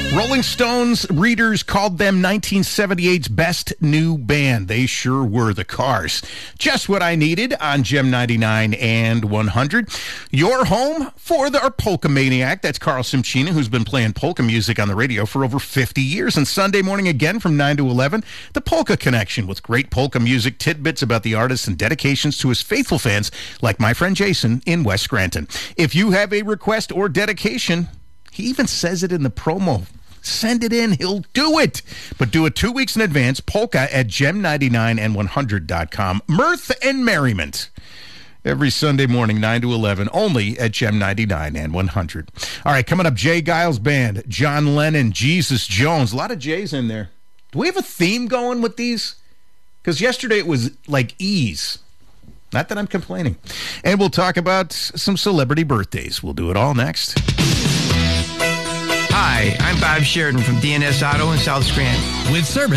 Rolling Stones readers called them 1978's best new band. They sure were, the Cars. Just what I needed on Gem 99 and 100. Your home for our Polka Maniac. That's Carl Simchina, who's been playing polka music on the radio for over 50 years. And Sunday morning again from 9 to 11, the Polka Connection with great polka music, tidbits about the artist, and dedications to his faithful fans like my friend Jason in West Scranton. If you have a request or dedication, he even says it in the promo. Send it in. He'll do it. But do it 2 weeks in advance. Polka at gem99and100.com. Mirth and merriment. Every Sunday morning, 9 to 11, only at Gem 99 and 100. All right, coming up, Jay Giles Band, John Lennon, Jesus Jones. A lot of J's in there. Do we have a theme going with these? Because yesterday it was like ease. Not that I'm complaining. And we'll talk about some celebrity birthdays. We'll do it all next. Hi, I'm Bob Sheridan from DNS Auto in South Scranton. With service